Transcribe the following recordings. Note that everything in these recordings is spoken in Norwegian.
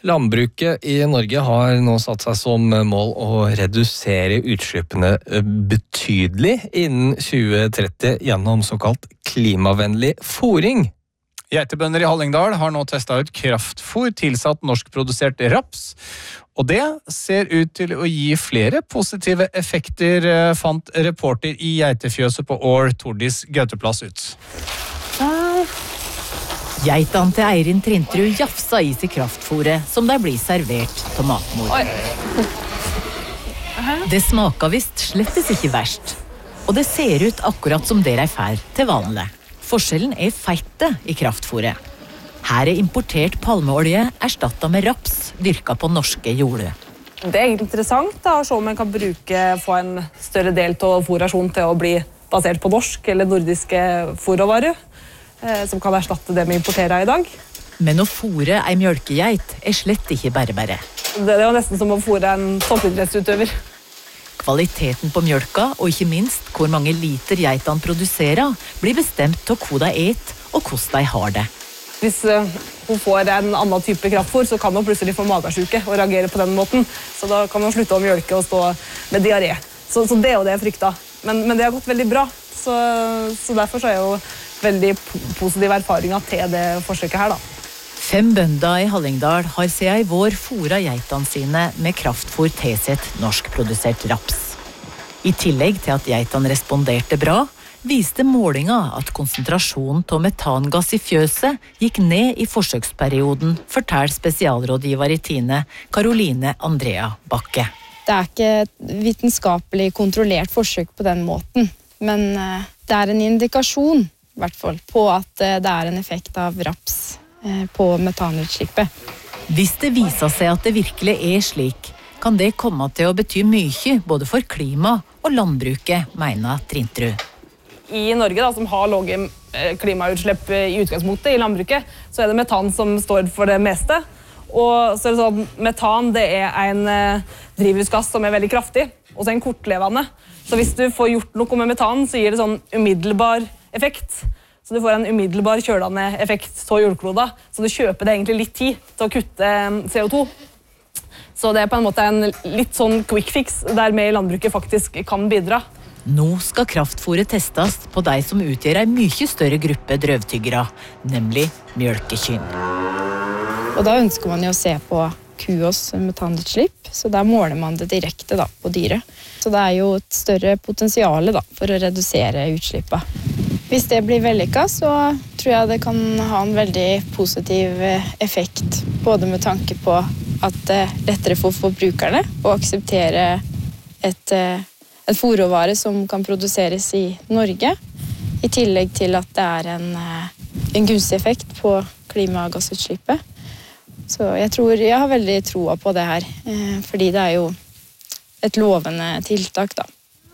Landbruket i Norge har nå satt seg som mål å redusere utslippene betydelig innen 2030 gjennom såkalt klimavennlig fôring. Geitebønder i Hallingdal har nå testet ut kraftfôr tilsatt norskprodusert raps, og det ser ut til å gi flere positive effekter, fant reporter i geitefjøset på Ål, Tordis Gauteplass ut. Geitene til Eirin Trintrud jafsa i seg kraftfôret som de blir servert til matmor. Det smaker visst slettes ikke verst, og det ser ut akkurat som det de får til vanlig. Forskjellen er feitet i kraftfôret. Her er importert palmeolje erstattet med raps dyrket på norske jorder. Det er egentlig interessant da, å se om man kan få en større del av fôrasjonen til å bli basert på norsk eller nordiske fôrråvarer, som kan erstatte det vi importerer i dag. Men å fôre en mjølkegeit er slett ikke bare. Det er jo nesten som å fôre en toppidrettsutøver. Kvaliteten på mjølka, og ikke minst hvor mange liter geitene produserer, blir bestemt av hva de et og hvordan de har det. Hvis hun får en annen type kraftfôr, så kan hun plutselig få magesjuke og reagere på den måten. Så da kan hun slutte å mjølke og stå med diaré. Så det er jo det jeg frykter. Men det har gått veldig bra. Så derfor så er jo veldig positive erfaringer til det forsøket her da. 5 bønder i Hallingdal har siden i vår fôret geitene sine med kraftfôr tilsett norskprodusert raps. I tillegg til at geitene responderte bra, viste målinga at konsentrasjonen av metangass i fjøset gikk ned i forsøksperioden, forteller spesialrådgiver i Tine, Karoline Andrea Bakke. Det er ikke vitenskapelig kontrollert forsøk på den måten, men det er en indikasjon i hvert fall, på at det er en effekt av raps på metanutslippet. Hvis det viser seg at det virkelig er slik, kan det komme til å bety mye både for klima og landbruket, mener Trintrud. I Norge, da, som har lave klimautslipp i utgangspunktet i landbruket, så er det metan som står for det meste. Og så er det sånn, metan det er en drivhusgass som er veldig kraftig, og så er den kortlevende. Så hvis du får gjort noe med metan, så gir det sånn umiddelbar effekt. Så du får en umiddelbar kjølende effekt av jordkloda, så du kjøper det egentlig litt tid til å kutte CO2. Så det er på en måte en litt sånn quick fix, der vi i landbruket faktisk kan bidra. Nå skal kraftfôret testes på de som utgjør en mye større gruppe drøvtyggere, nemlig mjølkekyn. Og da ønsker man jo å se på kuos metanutslipp, så der måler man det direkte da, på dyret. Så det er jo et større potensial da, for å redusere utslippet. Hvis det blir vellykket, så tror jeg det kan ha en veldig positiv effekt, både med tanke på at det er lettere for forbrukerne å akseptere en fôrråvare som kan produseres i Norge, i tillegg til at det er en gunstig effekt på klimagassutslippet. Så jeg har veldig troa på det her, fordi det er jo et lovende tiltak da.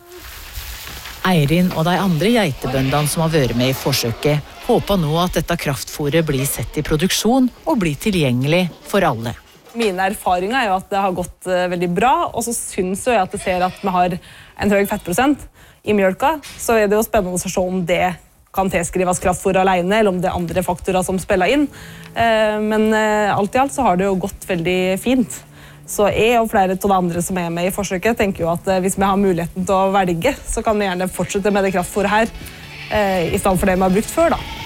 Eirin og de andre geitebøndene som har vært med i forsøket, håper nå at dette kraftfôret blir sett i produksjon og blir tilgjengelig for alle. Mine erfaringer er jo at det har gått veldig bra, og så synes jeg at jeg ser at vi har en høy fettprosent i mjølka, så er det jo spennende å se om det kan tilskrives kraftfôr alene, eller om det er andre faktorer som spiller inn. Men alt i alt så har det jo gått veldig fint. Så jeg og flere av de andre som er med i forsøket tenker jo at hvis vi har muligheten til å velge, så kan vi gjerne fortsette med det kraftfôret her, i stedet for det vi har brukt før da.